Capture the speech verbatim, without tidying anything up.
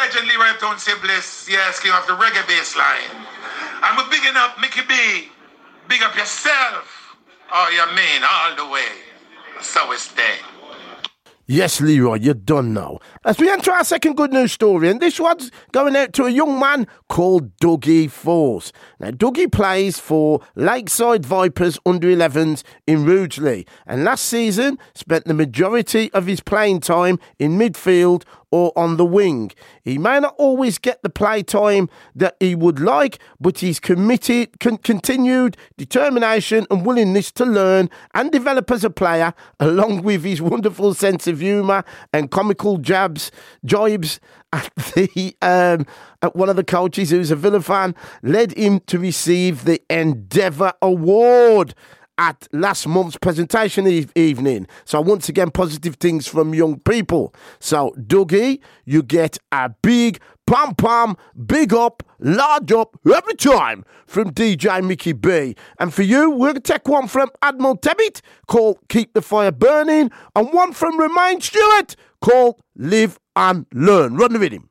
legend Leroy Townsend Bliss, yes, king of the reggae bass line. I'm a bigging up Mickey B. Big up yourself. Oh, you mean all the way. So it's there. Yes, Leroy, you're done now. As we enter our second good news story, and this one's going out to a young man called Dougie Force. Now, Dougie plays for Lakeside Vipers under elevens in Rugeley, and last season spent the majority of his playing time in midfield or on the wing. He may not always get the play time that he would like, but he's committed, con- continued determination and willingness to learn and develop as a player, along with his wonderful sense of humour and comical jabs, jibes at the um, at one of the coaches who's a Villa fan, led him to receive the Endeavour Award at last month's presentation e- evening. So once again, positive things from young people. So Dougie, you get a big pom pom, big up, large up every time from D J Mickey B. And for you, we're going to take one from Admiral Tebbit called Keep the Fire Burning, and one from Romain Stewart called Live and Learn. Run the rhythm.